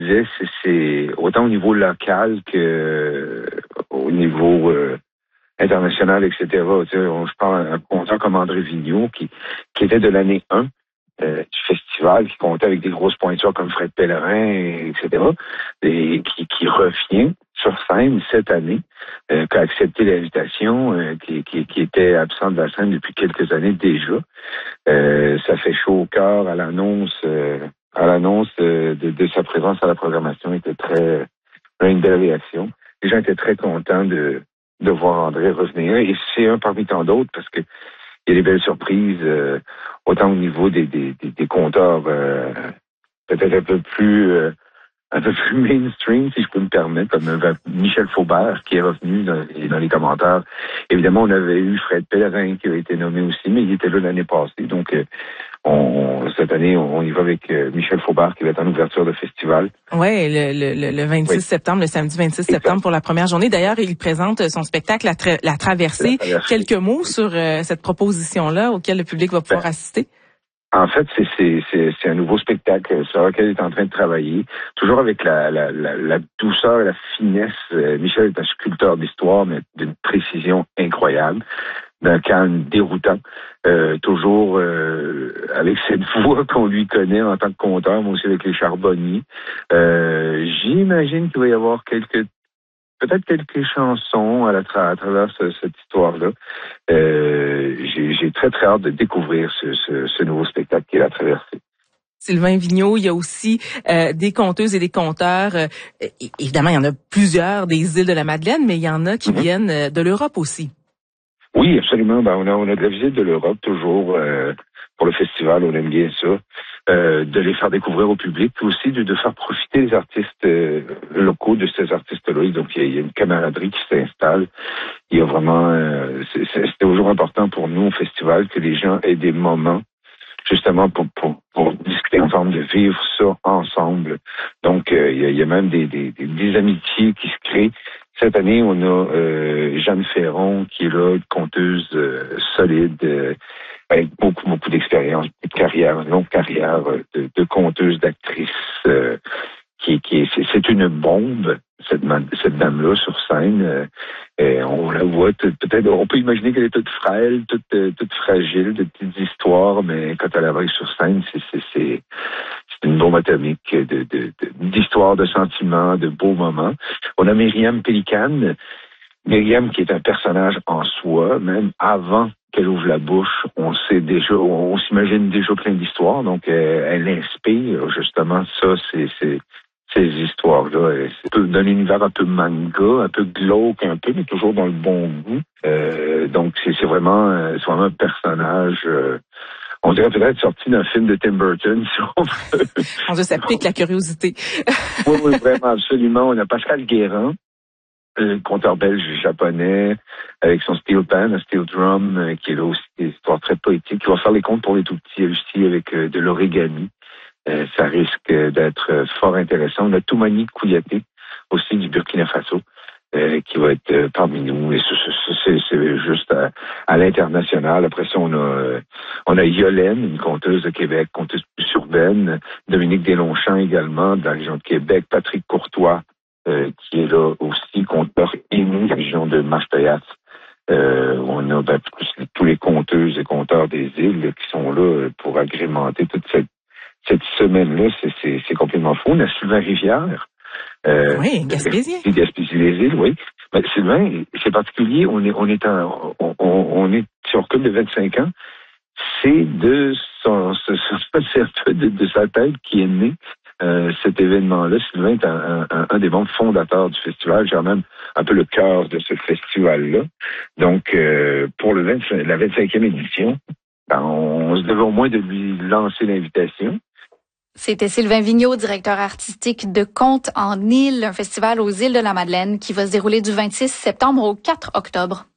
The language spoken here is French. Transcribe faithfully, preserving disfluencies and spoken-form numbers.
disais, c'est, c'est autant au niveau local que euh, au niveau euh, international, et cetera. Tu sais, on, je parle d'un compteur comme André Vigneault qui, qui était de l'année un euh, du festival, qui comptait avec des grosses pointures comme Fred Pellerin, et cetera. Et qui, qui revient sur scène cette année, euh, qui a accepté l'invitation, euh, qui, qui, qui était absent de la scène depuis quelques années déjà. Euh, ça fait chaud au cœur à l'annonce, euh, à l'annonce euh, de, de sa présence à la programmation. Était très, une belle réaction. Les gens étaient très contents de, de voir André revenir. Et c'est un parmi tant d'autres parce que il y a des belles surprises, euh, autant au niveau des, des, des, des compteurs, euh, peut-être un peu plus, euh, un peu plus mainstream, si je peux me permettre, comme euh, Michel Faubert, qui est revenu dans, dans les commentaires. Évidemment, on avait eu Fred Pellerin, qui a été nommé aussi, mais il était là l'année passée. Donc, euh, on, cette année, on y va avec euh, Michel Faubert, qui va être en ouverture de festival. Oui, le, le, le vingt-six oui. septembre, le samedi vingt-six exact. septembre pour la première journée. D'ailleurs, il présente son spectacle La, tra- la Traversée. La traversée. Quelques mots sur euh, cette proposition-là auquel le public va pouvoir ben. assister? En fait, c'est, c'est, c'est, c'est un nouveau spectacle sur lequel il est en train de travailler, toujours avec la, la, la, la douceur et la finesse. Michel est un sculpteur d'histoire, mais d'une précision incroyable, d'un calme déroutant, euh, toujours euh, avec cette voix qu'on lui connaît en tant que conteur, mais aussi avec les charbonniers. Euh, j'imagine qu'il va y avoir quelques peut-être quelques chansons à, la tra- à travers ce, cette histoire-là. Euh, j'ai, j'ai très, très hâte de découvrir ce, ce, ce nouveau spectacle qui est La Traversée. Sylvain Vigneault, il y a aussi euh, des conteuses et des conteurs. Euh, évidemment, il y en a plusieurs des îles de la Madeleine, mais il y en a qui mm-hmm. viennent de l'Europe aussi. Oui, absolument. Ben, on a, on a de la visite de l'Europe toujours euh, pour le festival. On aime bien ça. Euh, de les faire découvrir au public, puis aussi de, de faire profiter les artistes euh, locaux de ces artistes-là. Donc, il y, a, il y a une camaraderie qui s'installe. Il y a vraiment... Euh, c'est, c'est, c'était toujours important pour nous au festival que les gens aient des moments justement pour, pour, pour discuter ensemble, de vivre ça ensemble. Donc, euh, il, y a, il y a même des, des, des, des amitiés qui se créent. Cette année, on a euh, Jeanne Ferron qui est là, une conteuse euh, solide, euh, avec beaucoup, beaucoup d'expérience, de carrière, une longue carrière de, de conteuse, d'actrice, euh, qui, qui c'est, c'est une bombe, cette, cette dame-là sur scène. Euh, et on la voit tout, peut-être, on peut imaginer qu'elle est toute frêle, toute, toute fragile, de petites histoires, mais quand elle arrive sur scène, c'est, c'est, c'est, c'est une bombe atomique de, de, de, d'histoires, de sentiments, de beaux moments. On a Myriam Pélicane, Myriam qui est un personnage en soi, même avant qu'elle ouvre la bouche, on sait déjà, on, on s'imagine déjà plein d'histoires, donc euh, elle inspire justement ça, c'est, c'est ces histoires-là. C'est d'un univers un peu manga, un peu glauque, un peu, mais toujours dans le bon goût. Euh, donc c'est, c'est vraiment, c'est vraiment un personnage. Euh, on dirait peut-être sorti d'un film de Tim Burton, si on veut. On dirait ça pique la curiosité. oui, oui, vraiment, absolument. On a Pascal Guérand, le conteur belge japonais, avec son steel pan, un steel drum, euh, qui est là aussi des histoires très poétiques, qui va faire les contes pour les tout petits aussi avec euh, de l'origami. Euh, ça risque d'être euh, fort intéressant. On a Toumani Kouyaté, aussi du Burkina Faso, euh, qui va être euh, parmi nous. Et c'est, c'est, c'est juste à, à l'international. Après ça, on a, euh, on a Yolène, une conteuse de Québec, conteuse plus urbaine. Dominique Deslongchamps également, de la région de Québec. Patrick Courtois, Euh, qui est là aussi, conteur ému de la région de Marseille. Euh, on a ben, tous les conteuses et conteurs des îles qui sont là pour agrémenter toute cette, cette semaine-là. C'est, c'est, c'est complètement fou. On a Sylvain Rivière. Euh, oui, Gaspésien. Gaspésie-les-Îles, oui. Ben, Sylvain, c'est particulier. On est, on est en, on, on est, si on recule de vingt-cinq ans, c'est de son, de, de, de sa tête qui est né Euh, cet événement-là. Sylvain est un, un, un des membres fondateurs du festival, genre même un peu le cœur de ce festival-là. Donc, euh, pour le vingt, la vingt-cinquième édition, ben, on se devait au moins de lui lancer l'invitation. C'était Sylvain Vigneault, directeur artistique de Contes en île, un festival aux îles de la Madeleine qui va se dérouler du vingt-six septembre au quatre octobre.